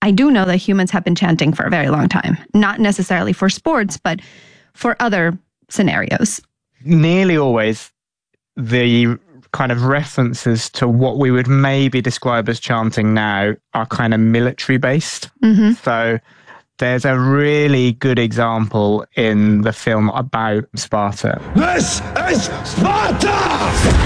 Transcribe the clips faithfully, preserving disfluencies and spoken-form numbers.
I do know that humans have been chanting for a very long time, not necessarily for sports, but for other scenarios. Nearly always the kind of references to what we would maybe describe as chanting now are kind of military based. Mm-hmm. So there's a really good example in the film about Sparta. This is Sparta!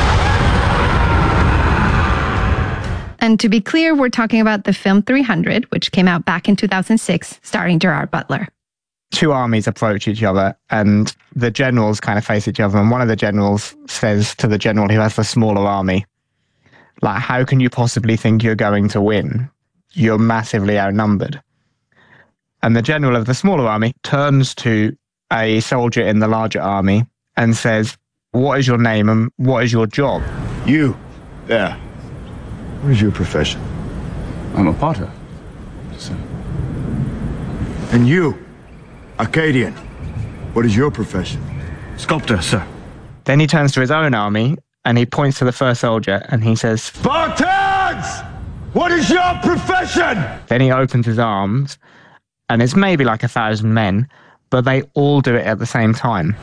And to be clear, we're talking about the film three hundred, which came out back in two thousand six, starring Gerard Butler. Two armies approach each other and the generals kind of face each other. And one of the generals says to the general who has the smaller army, like, how can you possibly think you're going to win? You're massively outnumbered. And the general of the smaller army turns to a soldier in the larger army and says, what is your name and what is your job? You, there. What is your profession? I'm a potter, sir. And you, Acadian, what is your profession? Sculptor, sir. Then he turns to his own army and he points to the first soldier and he says, Spartans! What is your profession? Then he opens his arms and it's maybe like a thousand men, but they all do it at the same time.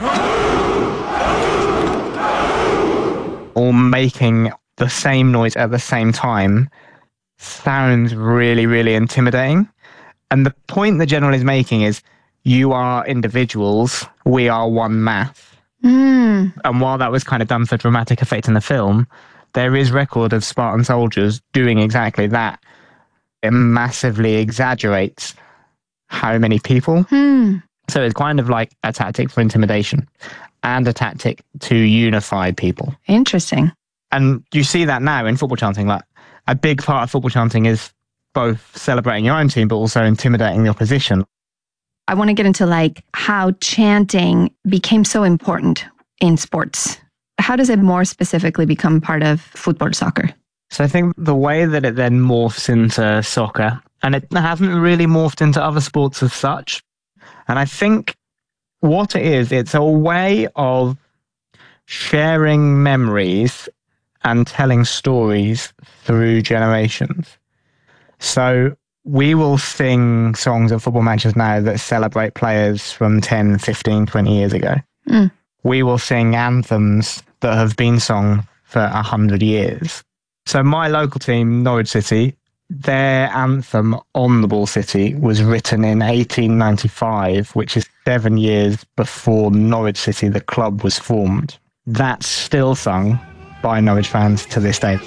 All making the same noise at the same time sounds really, really intimidating. And the point the general is making is, you are individuals, we are one mass. Mm. And while that was kind of done for dramatic effect in the film, there is record of Spartan soldiers doing exactly that. It massively exaggerates how many people. Mm. So it's kind of like a tactic for intimidation and a tactic to unify people. Interesting. And you see that now in football chanting. Like, a big part of football chanting is both celebrating your own team, but also intimidating the opposition. I want to get into like how chanting became so important in sports. How does it more specifically become part of football soccer? So I think the way that it then morphs into soccer, and it hasn't really morphed into other sports as such. And I think what it is, it's a way of sharing memories and telling stories through generations. So we will sing songs at football matches now that celebrate players from ten, fifteen, twenty years ago. Mm. We will sing anthems that have been sung for one hundred years. So my local team, Norwich City, their anthem On the Ball City was written in eighteen ninety-five, which is seven years before Norwich City, the club, was formed. That's still sung by Norwich fans to this day.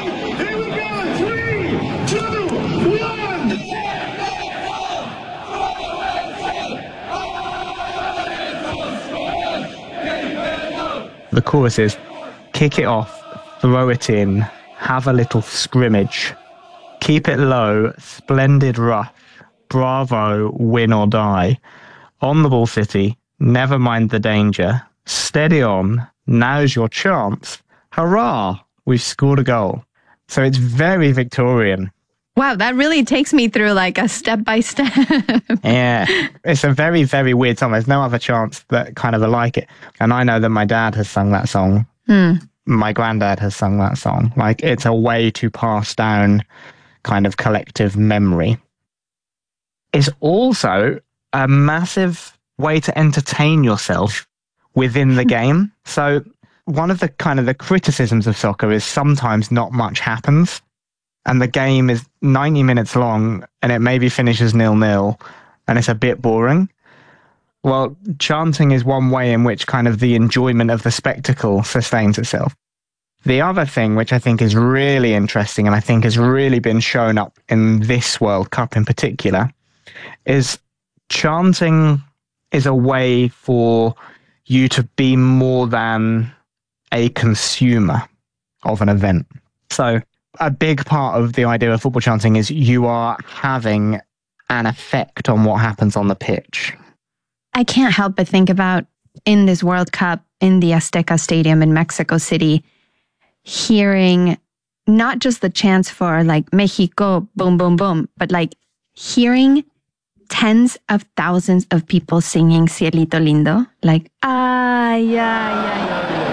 The chorus is, kick it off, throw it in, have a little scrimmage, keep it low, splendid rush, bravo, win or die. On the Ball City, never mind the danger, steady on, now's your chance, hurrah, we've scored a goal. So it's very Victorian. Wow, that really takes me through like a step-by-step. Yeah, it's a very, very weird song. There's no other chants that kind of are like it. And I know that my dad has sung that song. Mm. My granddad has sung that song. Like, it's a way to pass down kind of collective memory. It's also a massive way to entertain yourself within the game. So one of the kind of the criticisms of soccer is sometimes not much happens. And the game is ninety minutes long and it maybe finishes nil-nil and it's a bit boring. Well, chanting is one way in which kind of the enjoyment of the spectacle sustains itself. The other thing, which I think is really interesting and I think has really been shown up in this World Cup in particular, is chanting is a way for you to be more than a consumer of an event. So a big part of the idea of football chanting is you are having an effect on what happens on the pitch. I can't help but think about in this World Cup in the Azteca Stadium in Mexico City, hearing not just the chants for like Mexico, boom, boom, boom, but like hearing tens of thousands of people singing Cielito Lindo, like, ay, ay, ay, ay.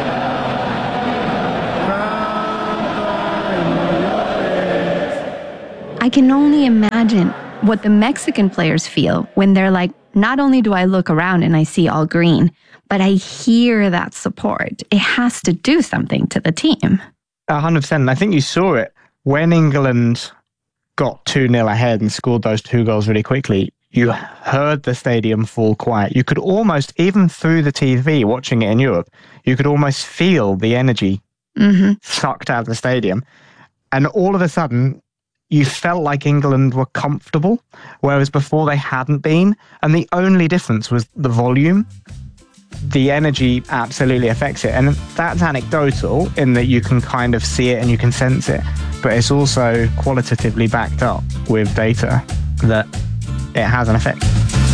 I can only imagine what the Mexican players feel when they're like, not only do I look around and I see all green, but I hear that support. It has to do something to the team. A hundred percent. I think you saw it when England got two nil ahead and scored those two goals really quickly. You heard the stadium fall quiet. You could almost, even through the T V, watching it in Europe, you could almost feel the energy mm-hmm. sucked out of the stadium. And all of a sudden, you felt like England were comfortable, whereas before they hadn't been. And the only difference was the volume. The energy absolutely affects it. And that's anecdotal in that you can kind of see it and you can sense it. But it's also qualitatively backed up with data that it has an effect.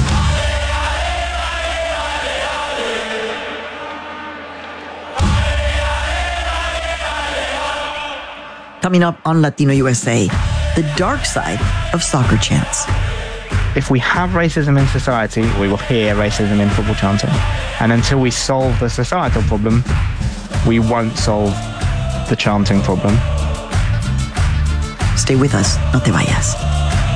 Coming up on Latino U S A, the dark side of soccer chants. If we have racism in society, we will hear racism in football chanting. And until we solve the societal problem, we won't solve the chanting problem. Stay with us, no te vayas.